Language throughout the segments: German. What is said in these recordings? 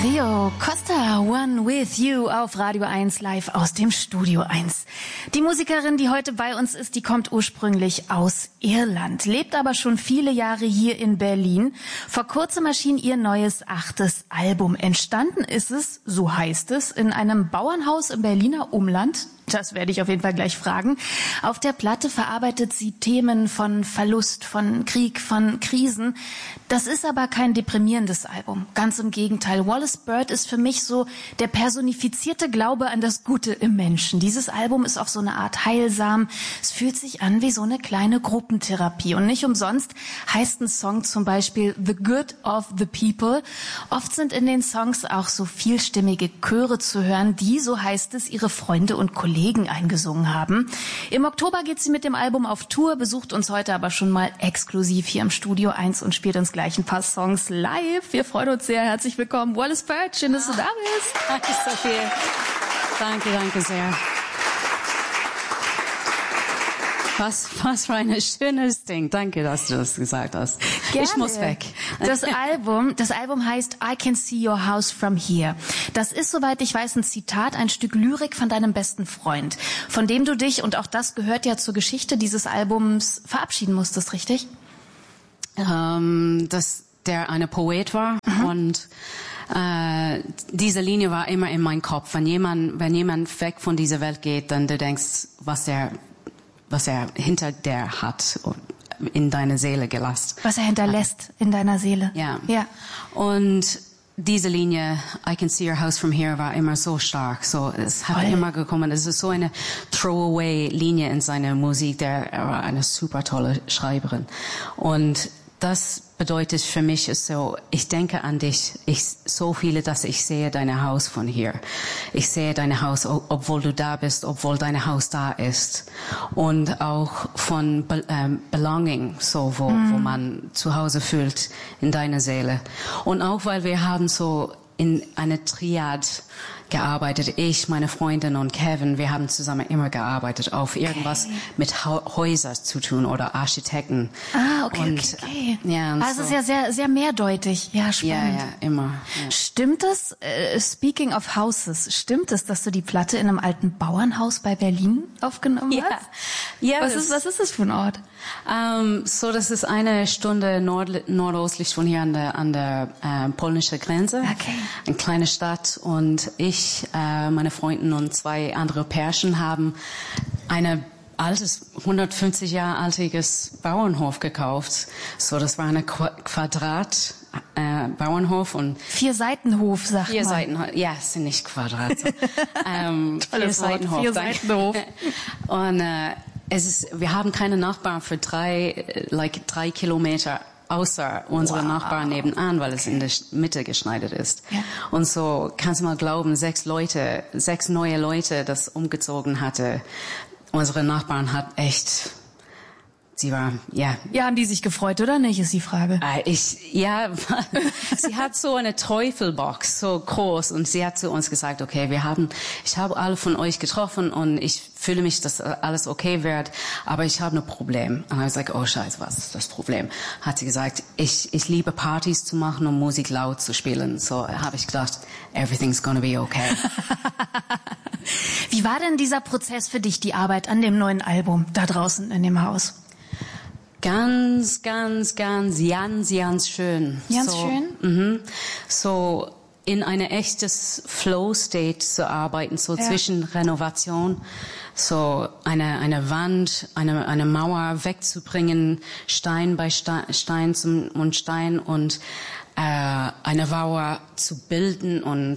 Rio Costa, One With You auf Radio 1 live aus dem Studio 1. Die Musikerin, die heute bei uns ist, die kommt ursprünglich aus Irland, lebt aber schon viele Jahre hier in Berlin. Vor kurzem erschien ihr neues 8. Album. Entstanden ist es, so heißt es, in einem Bauernhaus im Berliner Umland. Das werde ich auf jeden Fall gleich fragen. Auf der Platte verarbeitet sie Themen von Verlust, von Krieg, von Krisen. Das ist aber kein deprimierendes Album. Ganz im Gegenteil. Wallis Bird ist für mich so der personifizierte Glaube an das Gute im Menschen. Dieses Album ist auf so eine Art heilsam. Es fühlt sich an wie so eine kleine Gruppentherapie. Und nicht umsonst heißt ein Song zum Beispiel The Good of the People. Oft sind in den Songs auch so vielstimmige Chöre zu hören, die, so heißt es, ihre Freunde und Kollegen eingesungen haben. Im Oktober geht sie mit dem Album auf Tour, besucht uns heute aber schon mal exklusiv hier im Studio 1 und spielt uns gleich ein paar Songs live. Wir freuen uns sehr. Herzlich willkommen, Wallis Bird. Schön, dass du da bist. Danke, Sophie. Danke sehr. Was für ein schönes Ding. Danke, dass du das gesagt hast. Gerne. Ich muss weg. Das Album heißt I Can See Your House From Here. Das ist, soweit ich weiß, ein Zitat, ein Stück Lyrik von deinem besten Freund, von dem du dich, und auch das gehört ja zur Geschichte dieses Albums, verabschieden musstest, richtig? Dass der eine Poet war und diese Linie war immer in meinem Kopf. Wenn jemand weg von dieser Welt geht, dann du denkst, was er hinter der hat in deine Seele gelassen. Was er hinterlässt in deiner Seele. Ja. Und diese Linie, I can see your house from here, war immer so stark. So, es hat immer gekommen. Es ist so eine Throwaway-Linie in seiner Musik. Er war eine super tolle Schreiberin. Und das bedeutet für mich ist so, ich denke an dich, so viele, dass ich sehe dein Haus von hier. Ich sehe dein Haus, obwohl du da bist, obwohl dein Haus da ist. Und auch von Belonging, so, wo man zu Hause fühlt in deiner Seele. Und auch, weil wir haben so in einer Triad gearbeitet. Ich, meine Freundin und Kevin, wir haben zusammen immer gearbeitet auf irgendwas mit Häusern zu tun oder Architekten. Okay. Ja, also so. Es ist ja sehr, sehr mehrdeutig. Ja, spannend. Ja, immer. Ja. Stimmt es, speaking of houses, stimmt es, dass du die Platte in einem alten Bauernhaus bei Berlin aufgenommen hast? Ja. Was ist das für ein Ort? Das ist eine Stunde nordöstlich von hier an der polnischen Grenze. Okay. Eine kleine Stadt, und meine Freundin und 2 andere Pärchen haben eine 150 Jahre altes Bauernhof gekauft. So, das war eine Quadrat Bauernhof und 4-Seitenhof, sagt man. 4 Seitenhof, ja, es sind nicht Quadrat. 4 Seitenhof. 4 Seitenhof. Und wir haben keine Nachbarn für 3 Kilometer außer unsere Nachbarn nebenan, weil es in der Mitte geschneidert ist. Ja. Und so kannst du mal glauben, 6 neue Leute, das umgezogen hatte. Unsere Nachbarn hat echt, Ja, haben die sich gefreut oder nicht, ist die Frage. Sie hat so eine Teufelbox, so groß, und sie hat zu uns gesagt, okay, ich habe alle von euch getroffen und ich fühle mich, dass alles okay wird, aber ich habe ein Problem. Und ich sage, oh Scheiße, was ist das Problem? Hat sie gesagt, ich liebe Partys zu machen und Musik laut zu spielen. So habe ich gedacht, everything's gonna be okay. Wie war denn dieser Prozess für dich, die Arbeit an dem neuen Album da draußen in dem Haus? Ganz schön. Schön? So in eine echtes Flow-State zu arbeiten, so zwischen Renovation, so eine Wand, eine Mauer wegzubringen, Stein bei Stein und Stein, und eine Mauer zu bilden und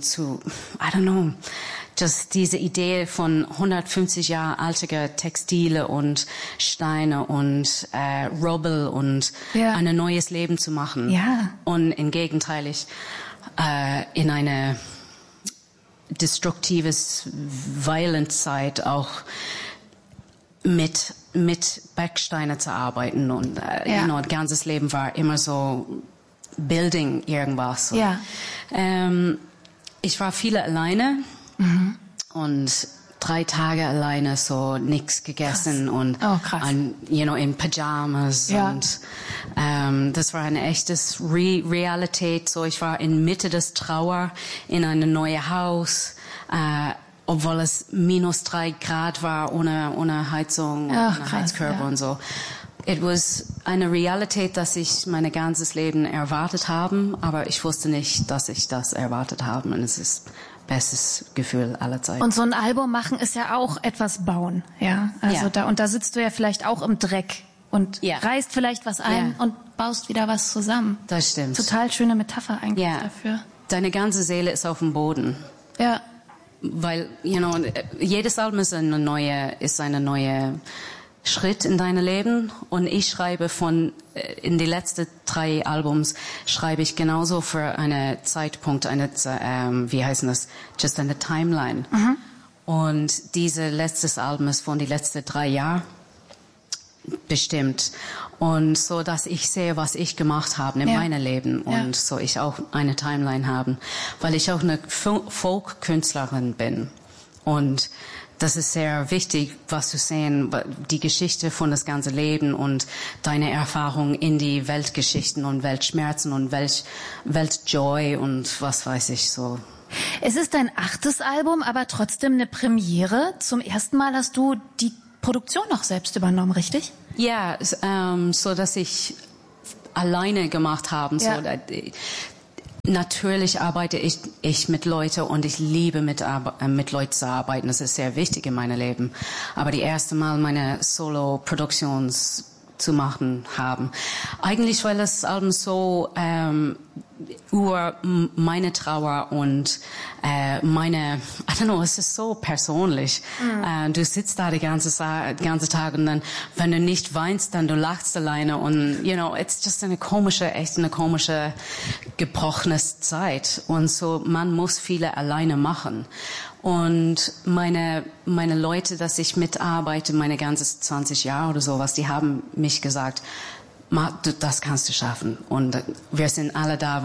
just diese Idee von 150 Jahre alter Textile und Steine und Rubble und ein neues Leben zu machen. Ja. Und im Gegenteil, in eine destruktives, violent Zeit auch mit Backsteine zu arbeiten, und das ganze Leben war immer so building irgendwas. Ja. Ich war viele alleine. Und 3 Tage alleine so nichts gegessen und in Pyjamas und das war eine echtes Realität. So ich war in Mitte des Trauer in einem neuen Haus, obwohl es -3 Grad war ohne Heizung, ohne Heizkörper und so. Es war eine Realität, dass ich mein ganzes Leben erwartet habe, aber ich wusste nicht, dass ich das erwartet habe. Und es ist bestes Gefühl aller Zeiten. Und so ein Album machen ist ja auch etwas bauen, ja. Also da sitzt du ja vielleicht auch im Dreck und reißt vielleicht was ein und baust wieder was zusammen. Das stimmt. Total schöne Metapher eigentlich dafür. Deine ganze Seele ist auf dem Boden. Ja. Weil, jedes Album ist eine neue Schritt in deinem Leben und ich schreibe in die letzten 3 Albums schreibe ich genauso für einen Zeitpunkt, wie heißt das, just eine Timeline. Mhm. Und diese letztes Album ist von die letzten 3 Jahren bestimmt und so, dass ich sehe, was ich gemacht habe in meinem Leben und so ich auch eine Timeline habe, weil ich auch eine Folk-Künstlerin bin und das ist sehr wichtig, was zu sehen, die Geschichte von das ganze Leben und deine Erfahrung in die Weltgeschichten und Weltschmerzen und Weltjoy und was weiß ich so. Es ist dein 8. Album, aber trotzdem eine Premiere. Zum ersten Mal hast du die Produktion noch selbst übernommen, richtig? Ja, so dass ich alleine gemacht habe. So, natürlich arbeite ich mit Leuten und ich liebe mit Leuten zu arbeiten. Das ist sehr wichtig in meinem Leben. Aber die erste Mal meine Solo-Produktions zu machen haben. Eigentlich, weil das Album so über meine Trauer und I don't know, es ist so persönlich. Du sitzt da die ganze Tag und dann, wenn du nicht weinst, dann du lachst alleine und, it's just eine komische, gebrochene Zeit. Und so, man muss viele alleine machen. Und meine Leute, dass ich mitarbeite, meine ganze 20 Jahre oder sowas, die haben mich gesagt, das kannst du schaffen. Und wir sind alle da,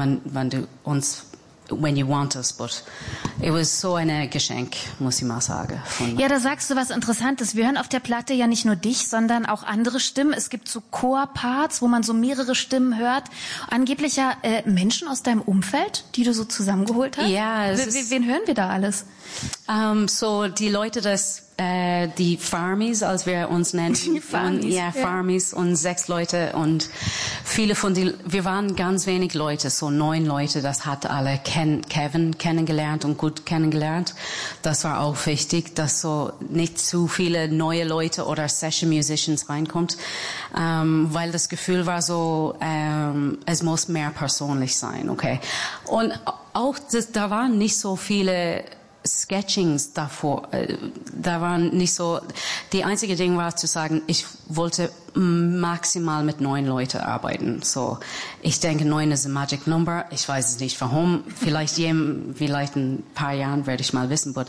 when you want us, but it was so ein Geschenk, muss ich mal sagen. Ja, da sagst du was Interessantes. Wir hören auf der Platte ja nicht nur dich, sondern auch andere Stimmen. Es gibt so Chorparts, wo man so mehrere Stimmen hört. Angeblich ja Menschen aus deinem Umfeld, die du so zusammengeholt hast. Ja. Wen hören wir da alles? So die Leute, die Farmies, als wir uns nennen. Die Farmies. Farmies und 6 Leute und viele wir waren ganz wenig Leute, so 9 Leute, das hat alle Kevin kennengelernt und gut kennengelernt. Das war auch wichtig, dass so nicht zu viele neue Leute oder Session Musicians reinkommt, weil das Gefühl war so, es muss mehr persönlich sein, okay. Und auch, da waren nicht so viele Sketchings davor, da waren nicht so, die einzige Ding war zu sagen, ich wollte maximal mit 9 Leuten arbeiten, so, ich denke 9 ist a magic number, ich weiß es nicht warum, vielleicht in ein paar Jahren werde ich mal wissen, but,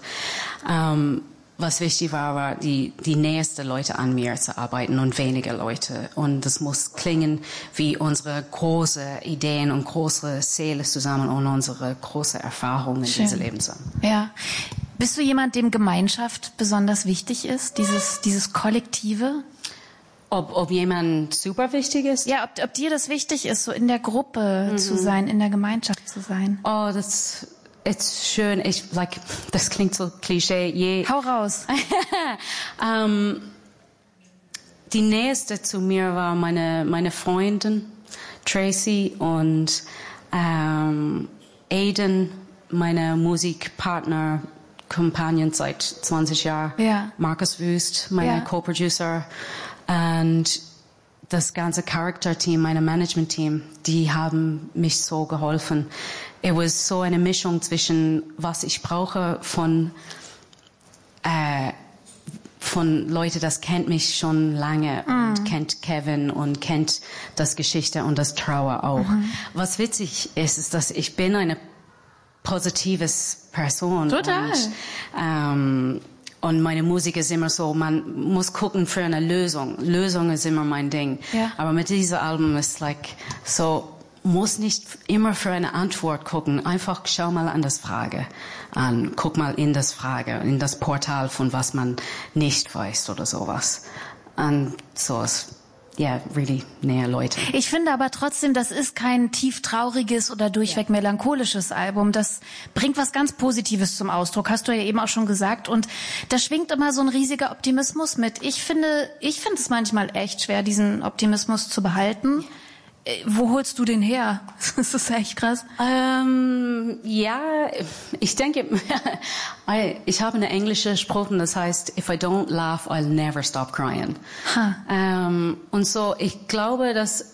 was wichtig war die nächsten Leute an mir zu arbeiten und weniger Leute. Und das muss klingen wie unsere große Ideen und große Seele zusammen und unsere große Erfahrung in diesem Leben zusammen. Ja. Bist du jemand, dem Gemeinschaft besonders wichtig ist? Dieses Kollektive? Ob jemand super wichtig ist? Ja, ob dir das wichtig ist, so in der Gruppe zu sein, in der Gemeinschaft zu sein. Oh, it's schön. Das klingt so Klischee. Hau raus. Die nächste zu mir war meine Freundin Tracy und Aiden, meine Musikpartner, Companion seit 20 Jahren. Ja. Markus Wüst, mein Co-Producer und das ganze Character-Team, mein Management-Team, die haben mich so geholfen. Es war so eine Mischung zwischen, was ich brauche von Leute, das kennt mich schon lange und kennt Kevin und kennt das Geschichte und das Trauer auch. Was witzig ist, dass ich bin eine positives Person. Total. Und meine Musik ist immer so, man muss gucken für eine Lösung. Lösung ist immer mein Ding. Ja. Aber mit diesem Album ist so, muss nicht immer für eine Antwort gucken. Einfach schau mal an das Frage an. Guck mal in das Frage, in das Portal von was man nicht weiß oder sowas. Und so ist, really näher Leute. Ich finde aber trotzdem, das ist kein tief trauriges oder durchweg melancholisches Album. Das bringt was ganz Positives zum Ausdruck, hast du ja eben auch schon gesagt. Und da schwingt immer so ein riesiger Optimismus mit. Ich finde es manchmal echt schwer, diesen Optimismus zu behalten. Wo holst du den her? Das ist echt krass. Ich denke, ich habe eine englische Spruch, das heißt, if I don't laugh, I'll never stop crying. Und so, ich glaube, dass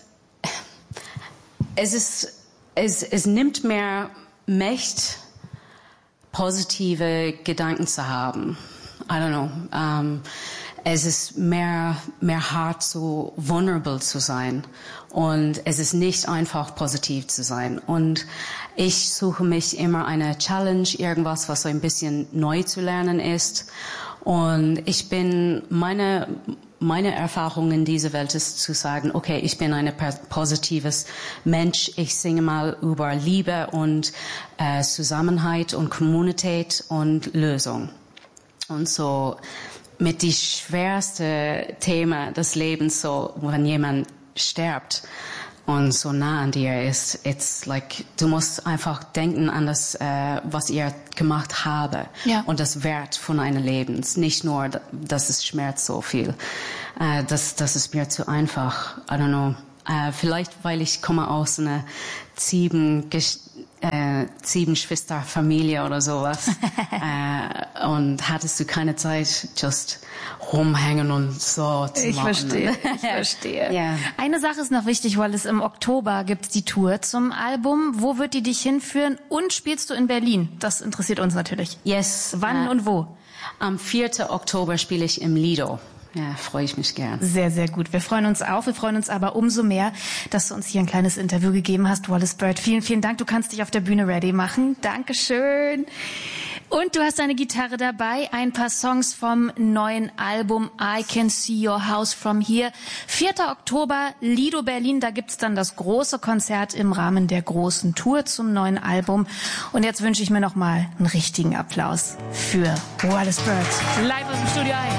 es nimmt mehr Macht, positive Gedanken zu haben. I don't know. Es ist mehr hart, so vulnerable zu sein. Und es ist nicht einfach, positiv zu sein. Und ich suche mich immer eine Challenge, irgendwas, was so ein bisschen neu zu lernen ist. Und ich bin, meine Erfahrung in dieser Welt ist zu sagen, okay, ich bin ein positives Mensch. Ich singe mal über Liebe und Zusammenhalt und Kommunität und Lösung. Und so, mit die schwerste Thema des Lebens, so, wenn jemand stirbt und so nah an dir ist, it's like, du musst einfach denken an das, was ihr gemacht habe. Ja. Und das Wert von einem Lebens. Nicht nur, dass es schmerzt so viel. Das ist mir zu einfach. I don't know. Vielleicht, weil ich komme aus einer sieben Schwesterfamilie oder sowas. Und hattest du keine Zeit, just rumhängen und so zu machen. Ich verstehe. Ja. Eine Sache ist noch wichtig, weil es im Oktober gibt's die Tour zum Album. Wo wird die dich hinführen? Und spielst du in Berlin? Das interessiert uns natürlich. Yes. Wann und wo? Am 4. Oktober spiele ich im Lido. Ja, freue ich mich gern. Sehr, sehr gut. Wir freuen uns auch. Wir freuen uns aber umso mehr, dass du uns hier ein kleines Interview gegeben hast, Wallace Bird. Vielen, vielen Dank. Du kannst dich auf der Bühne ready machen. Dankeschön. Und du hast deine Gitarre dabei. Ein paar Songs vom neuen Album I Can See Your House From Here. 4. Oktober, Lido Berlin. Da gibt's dann das große Konzert im Rahmen der großen Tour zum neuen Album. Und jetzt wünsche ich mir noch mal einen richtigen Applaus für Wallace Bird. Live aus dem Studio 1.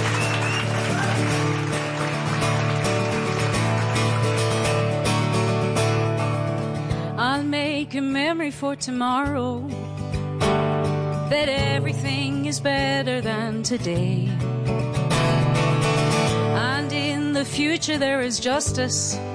I'll make a memory for tomorrow, that everything is better than today. And in the future there is justice,